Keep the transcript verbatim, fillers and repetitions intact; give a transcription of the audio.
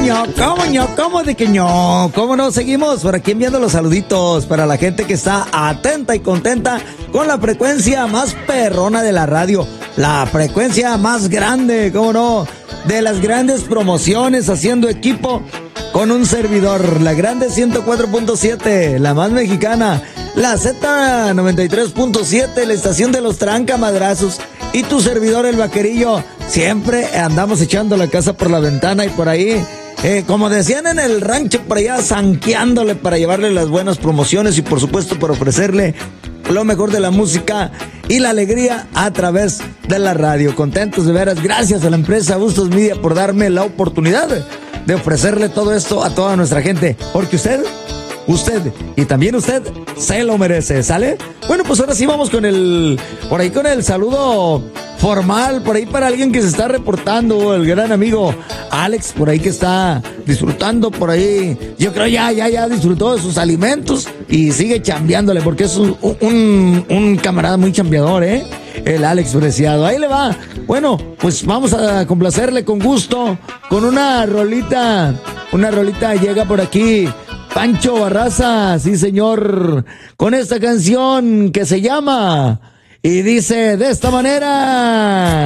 ño? ¿Cómo ño? ¿Cómo de que ño? ¿Cómo no? Seguimos por aquí enviando los saluditos para la gente que está atenta y contenta con la frecuencia más perrona de la radio. La frecuencia más grande, ¿cómo no? De las grandes promociones, haciendo equipo con un servidor. La grande ciento cuatro punto siete, la más mexicana. La Z noventa y tres punto siete, la estación de los trancamadrazos. Y tu servidor, el vaquerillo. Siempre andamos echando la casa por la ventana y por ahí, eh, como decían en el rancho, por allá zanqueándole para llevarle las buenas promociones y por supuesto para ofrecerle lo mejor de la música y la alegría a través de la radio. Contentos de veras. Gracias a la empresa Bustos Media por darme la oportunidad de ofrecerle todo esto a toda nuestra gente. Porque usted... Usted, y también usted, se lo merece, ¿sale? Bueno, pues ahora sí vamos con el, por ahí con el saludo formal, por ahí para alguien que se está reportando, el gran amigo Alex, por ahí que está disfrutando, por ahí, yo creo ya, ya, ya disfrutó de sus alimentos y sigue chambeándole, porque es un, un, un camarada muy chambeador, ¿eh? El Alex Preciado, ahí le va. Bueno, pues vamos a complacerle con gusto, con una rolita, una rolita llega por aquí Pancho Barraza, sí señor, con esta canción que se llama y dice de esta manera.